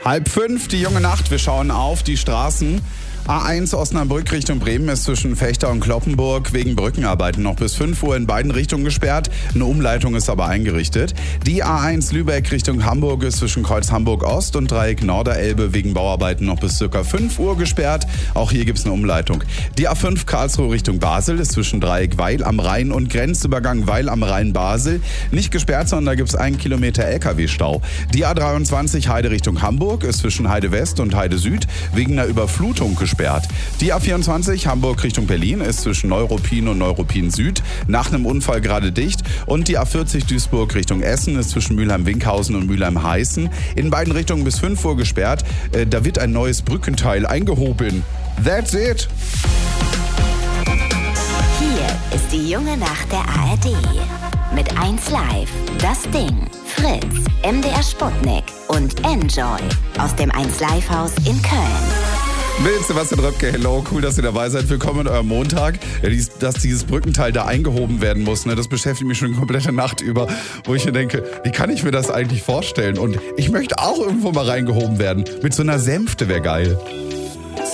4:30, die junge Nacht. Wir schauen auf die Straßen. A1 Osnabrück Richtung Bremen ist zwischen Fechter und Cloppenburg wegen Brückenarbeiten noch bis 5 Uhr in beiden Richtungen gesperrt. Eine Umleitung ist aber eingerichtet. Die A1 Lübeck Richtung Hamburg ist zwischen Kreuz Hamburg Ost und Dreieck Norderelbe wegen Bauarbeiten noch bis ca. 5 Uhr gesperrt. Auch hier gibt es eine Umleitung. Die A5 Karlsruhe Richtung Basel ist zwischen Dreieck Weil am Rhein und Grenzübergang Weil am Rhein Basel nicht gesperrt, sondern da gibt es 1 Kilometer LKW-Stau. Die A23 Heide Richtung Hamburg ist zwischen Heide West und Heide Süd wegen einer Überflutung gesperrt. Die A24 Hamburg Richtung Berlin ist zwischen Neuruppin und Neuruppin Süd nach einem Unfall gerade dicht. Und die A40 Duisburg Richtung Essen ist zwischen Mülheim-Winkhausen und Mülheim-Heißen in beiden Richtungen bis 5 Uhr gesperrt. Da wird ein neues Brückenteil eingehoben. That's it! Hier ist die junge Nacht der ARD. Mit 1 Live, Das Ding, Fritz, MDR Sputnik und Enjoy aus dem 1 Live Haus in Köln. Mit Sebastian Röpke, hello, cool, dass ihr dabei seid. Willkommen in eurem Montag. Dass dieses Brückenteil da eingehoben werden muss, das beschäftigt mich schon die komplette Nacht über, wo ich mir denke, wie kann ich mir das eigentlich vorstellen? Und ich möchte auch irgendwo mal reingehoben werden. Mit so einer Sänfte wäre geil.